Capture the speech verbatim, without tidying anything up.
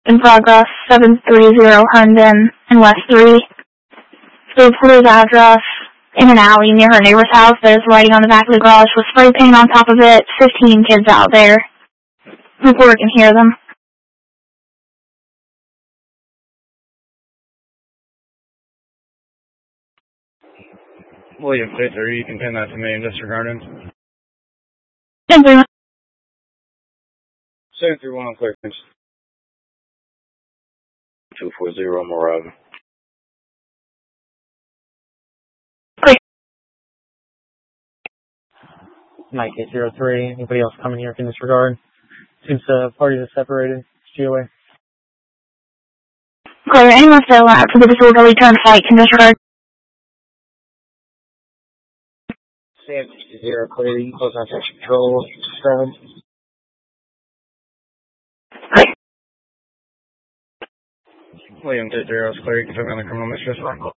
In progress, seven three zero Herndon and West three. The reporter's address, in an alley near her neighbor's house. There's writing on the back of the garage with spray paint on top of it. fifteen kids out there. The reporter can hear them. William Fisher, you can pin that to me and disregard him. ten three one. seven three one on clear. two four zero Morava. Mike eight zero three. Anybody else coming here can disregard? Seems the parties are separated. G O A. Clear. Anyone still out for the disorderly turnpike can disregard. Sam zero clear. You can close on section control. seven. Clear. William Fisher, zero is clear. You can put me on the criminal mistress line.